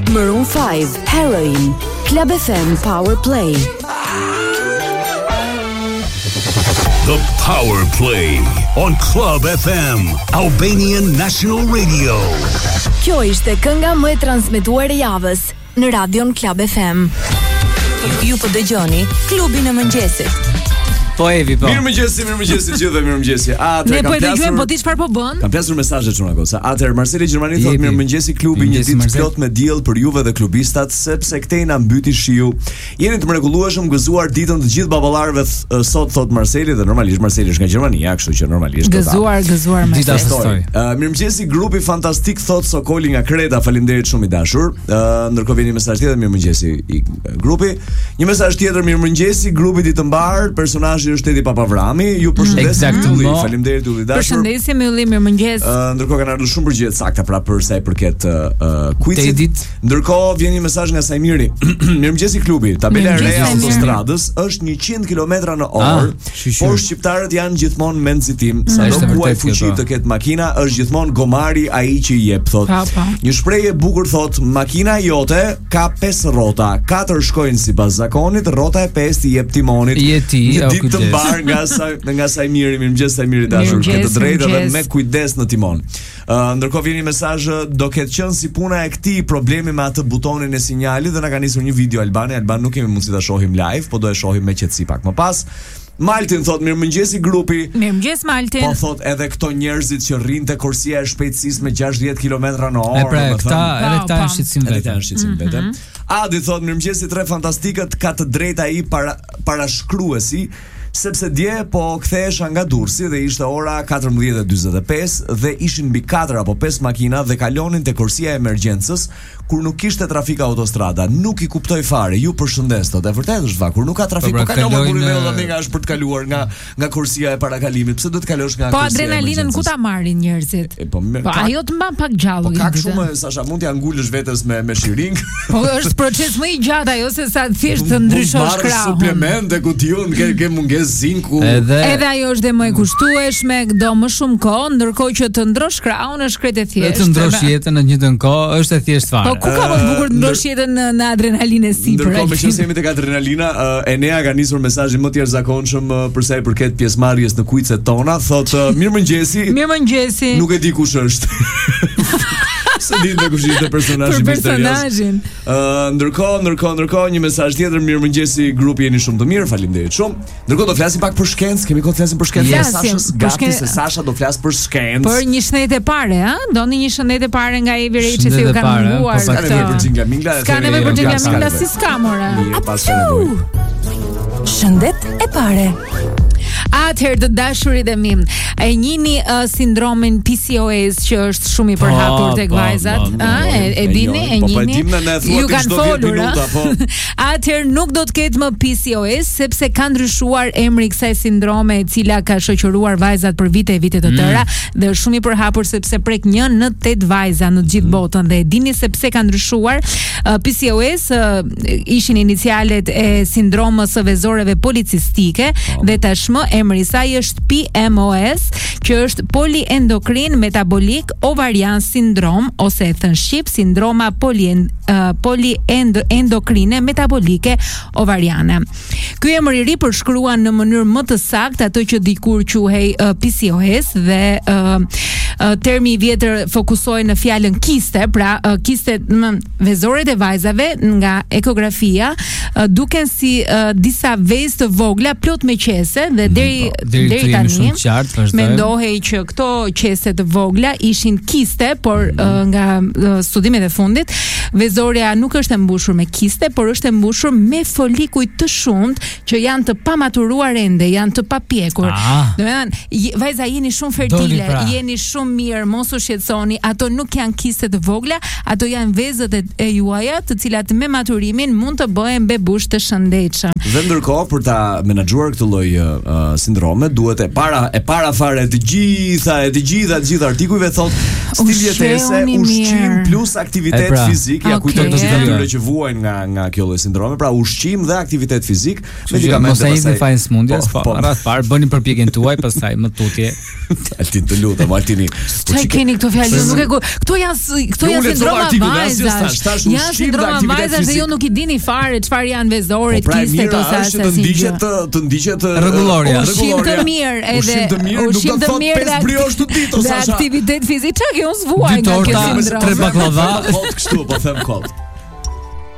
Maroon 5, Heroin, Club FM Power Play. The Power Play on Club FM, Albanian National Radio. Kjo ishte kënga më e transmetuar e javës në Radion Club FM. Ju po dëgjoni Klubin e Mëngjesit. Po Evi, po. Mirëmëngjesi gjithëve, mirëmëngjesi. Ne po e dëgjojmë, po ti çfarë po bën? Kam pasur mesazhe çuna goca. Atëherë Marceli Gjermani thotë mirëmëngjesi klubi, një ditë plot me diell për juve dhe klubistat, sepse këtej na mbyti shiu. Jeni të mrekullueshëm, gëzuar ditën të gjithë baballarëve sot, thot Marceli, dhe normalisht Marceli është nga Gjermania, kështu që normalisht gëzuar Marceli. Mirëmëngjesi grupi fantastik, thot Sokoli nga Kreta, faleminderit shumë i dashur. Ndërkohë vjen një mesazh tjetër, mirëmëngjesi grupi. Një mesazh tjetër, mirëmëngjesi grupi ditë mbar, personazh është Edi Papavrami, ju përshëndesim Ylli, faleminderit Ylli dashur. Përshëndesim Ylli, mirëmëngjes. Ndërkohë kanë ardhur shumë përgjigje sakta pra për sa i përket quizit. Ndërkohë vjen një mesazh nga Sajmiri. Mirëmëngjesi klubi, tabela e re e autostradës është 100 km/h, por shqiptarët janë gjithmonë me nxitim, sado kuaj fuqi të ketë makina, është gjithmonë gomari ai që i jep, thot. Një shprehje e bukur thot, makina jote ka 5 rrota, 4 shkojnë sipas zakonit, rrota e 5 i jep timonit. Të mbar nga Sajmiri, mirëmëngjes Sajmiri dashur, ke të drejtë edhe me kujdes në timon. Ndërkohë vjen një mesazh, do ketë qenë si puna e këtij problemi me atë butonin e sinjalit dhe na ka nisur një video Alban nuk kemi mundësi ta shohim live, po do e shohim me qetësi pak më pas. Maltin thot mirëmëngjesi grupi. Mirëmëngjes Maltin. Po thot edhe këto njerëzit që rrin te kursia e shpejtësisë me 60 km/h. Edhe këta janë shqetësim vetë. Adi thot mirëmëngjesi tre fantastikët, ka të drejtë ai parashkruesi, sepse dje po kthehesha nga Durrësi dhe ishte ora 14:45 dhe ishin mbi 4 apo 5 makina dhe kalonin te kursia e emergjencës kur nuk kishte trafik autostrada. Nuk i kuptoj fare. Ju përshëndes, thotë. Vërtet është va, kur nuk ka trafik, po kalon burrë nga është për të kaluar nga kursia e parakalimit. Pse do të kalosh nga kursia? Po adrenalinën ku ta marrin njerëzit? Po ajo të mban pak gjallë. Po ka shumë, Sasha, mund t'ia ngulësh vetes me shiring. Po është proces më i gjatë ajo se sa thjesht të ndryshosh krahun. Suplemente ku ti ke mungesë zinku. Edhe ajo është dhe më e kushtueshme, do më shumë kohë, ndërkohë që të ndrosh krahun është krejt e thjeshtë. Të ndrosh jetën në të njëjtën kohë është e thjeshtë fare. Po ku ka më bukur të ndrosh jetën në adrenalinë sipër? Ndërkohë me që jemi tek adrenalina, Enea ka nisur mesazhin më të jashtëzakonshëm për sa i përket pjesëmarrjes në quizet tona, thotë mirëmëngjesi. Mirëmëngjesi. Nuk e di kush është. Se di të kush ishte personazhin. Ndërkohë një mesazh tjetër, mirëmëngjesi grupi, jeni shumë të mirë, faleminderit shumë. Ndërkohë do flasim pak për shkencë, kemi kohë të flasim për shkencë. Sashës, gati se Sasha do flas për shkencë. Për një shëndet e parë, ha? Doni një shëndet e parë nga Evi Reçi se ju kanë mëruar. Ska nevojë për xhingla mingla. Ska nevojë për xhingla mingla, si ska more. Shëndet e parë. Atëherë të dashurit e mim, e njihni sindromin PCOS që është shumë i përhapur tek vajzat, e dini, e njihni. Ju kanë folur, atëherë nuk do të ketë më PCOS sepse ka ndryshuar emri i kësaj sindrome e cila ka shoqëruar vajzat për vite e vite të tëra dhe është shumë i përhapur sepse prek 1 në 8 vajza në të gjithë botën dhe e dini se pse ka ndryshuar. PCOS ishin inicialet e sindromës së vezoreve policistike dhe tashmë emri i saj është PMOS, që është poliendokrin metabolik ovarian sindrom, ose e thënë shqip sindroma poliendokrine metabolike ovariane. Ky emër i ri përshkruan në mënyrë më të saktë ato që dikur quhej PCOS dhe termi i vjetër fokusoi në fjalën kiste, pra kiste vezoret e vajzave nga ekografia duken si disa vezë të vogla plot me qese dhe deri tani mendohej që këto qese të vogla ishin kiste, por nga studimet e fundit vezorja nuk është e mbushur me kiste, por është e mbushur me folikuj të shumtë që janë të pamaturuar ende, janë të papjekur. Domethënë, vajza jeni shumë fertile, jeni shumë mirë, mos u shqetësoni, ato nuk janë kiste të vogla, ato janë vezët e juaja, të cilat me maturimin mund të bëhen bebush të shëndetshëm. Dhe ndërkohë për ta menaxhuar këtë lloj sindrome duhet e para fare të gjitha artikujve thot stil jetese, ushqim plus aktivitet fizik fizik, ja kujtoj të atyre që vuajnë nga kjo lloj sindrome, pra ushqim dhe aktivitet fizik, medikamente pastaj. Mos ai fajin smundjes, po rreth parë bëni përpjekjen tuaj, pastaj më tutje. Altin të lutem, Altini. Çfarë keni këto fjalë? Nuk e këto janë sindroma vajzash. Janë sindroma vajzash dhe ju nuk I dini fare çfarë janë vezore, kiste ose asaj. Të ndiqet rregulloria. Ushqim të mirë edhe ushqim të mirë dhe briosh të ditë ose aktivitet fizik. Çka ke unë zvuaj nga kjo sindrom. 3 baklava. Kështu po them kot.